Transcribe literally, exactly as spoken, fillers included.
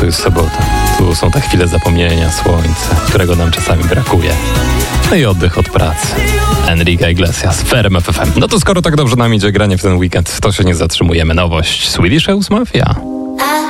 jest sobota. Tu są te chwile zapomnienia, słońce, którego nam czasami brakuje. No i oddech od pracy. Enrique Iglesias, w R M F F M. No to skoro tak dobrze nam idzie granie w ten weekend, to się nie zatrzymujemy. Nowość Swedish House Mafia.